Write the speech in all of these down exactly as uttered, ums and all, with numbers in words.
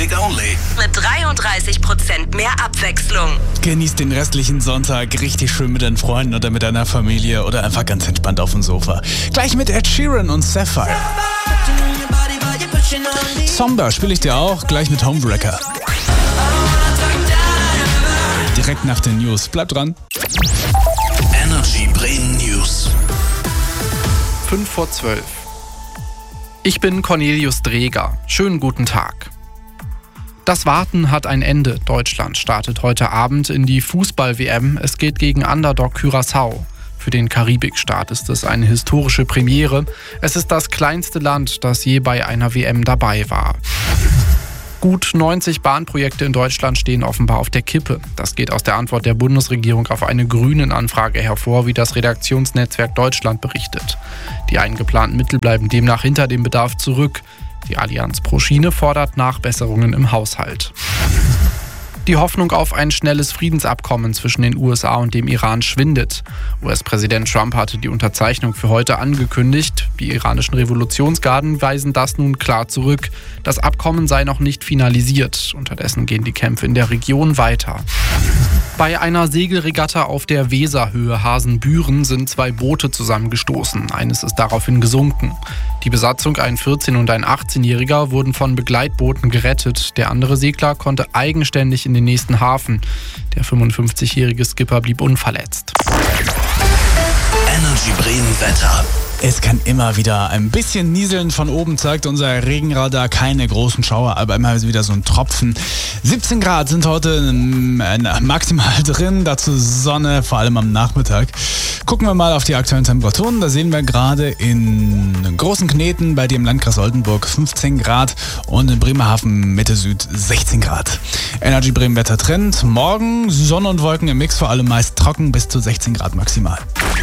Music Only. Mit dreiunddreißig Prozent mehr Abwechslung. Genießt den restlichen Sonntag richtig schön mit deinen Freunden oder mit deiner Familie oder einfach ganz entspannt auf dem Sofa. Gleich mit Ed Sheeran und Sapphire. Somber spiele ich dir auch, gleich mit Homewrecker. Direkt nach den News. Bleib dran. Energy Bremen News. fünf vor zwölf. Ich bin Cornelius Dreger. Schönen guten Tag. Das Warten hat ein Ende. Deutschland startet heute Abend in die Fußball-W M. Es geht gegen Underdog Curaçao. Für den Karibikstaat ist es eine historische Premiere. Es ist das kleinste Land, das je bei einer W M dabei war. Gut neunzig Bahnprojekte in Deutschland stehen offenbar auf der Kippe. Das geht aus der Antwort der Bundesregierung auf eine Grünen-Anfrage hervor, wie das Redaktionsnetzwerk Deutschland berichtet. Die eingeplanten Mittel bleiben demnach hinter dem Bedarf zurück. Die Allianz pro Schiene fordert Nachbesserungen im Haushalt. Die Hoffnung auf ein schnelles Friedensabkommen zwischen den U S A und dem Iran schwindet. U S-Präsident Trump hatte die Unterzeichnung für heute angekündigt. Die iranischen Revolutionsgarden weisen das nun klar zurück. Das Abkommen sei noch nicht finalisiert. Unterdessen gehen die Kämpfe in der Region weiter. Bei einer Segelregatta auf der Weserhöhe Hasenbüren sind zwei Boote zusammengestoßen. Eines ist daraufhin gesunken. Die Besatzung, ein vierzehn- und ein achtzehnjähriger, wurden von Begleitbooten gerettet. Der andere Segler konnte eigenständig in den nächsten Hafen. Der fünfundfünfzigjährige Skipper blieb unverletzt. Energy Bremen Wetter. Es kann immer wieder ein bisschen nieseln. Von oben zeigt unser Regenradar keine großen Schauer, aber immer wieder so ein Tropfen. siebzehn Grad sind heute maximal drin, dazu Sonne, vor allem am Nachmittag. Gucken wir mal auf die aktuellen Temperaturen. Da sehen wir gerade in Großen Kneten bei dir im Landkreis Oldenburg fünfzehn Grad und in Bremerhaven Mitte Süd sechzehn Grad. Energy Bremen Wetter Trend. Morgen Sonne und Wolken im Mix, vor allem meist trocken bis zu sechzehn Grad maximal.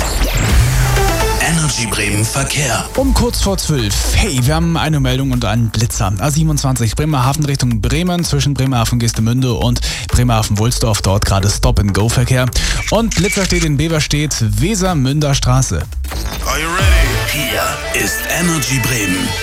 Energy Bremen Verkehr. Um kurz vor zwölf. Hey, wir haben eine Meldung und einen Blitzer. A siebenundzwanzig Bremerhaven Richtung Bremen, zwischen Bremerhaven-Geestemünde und Bremerhaven-Wulsdorf. Dort gerade Stop-and-Go-Verkehr. Und Blitzer steht in Beverstedt, Weser-Münder Straße. Are you ready? Hier ist Energy Bremen.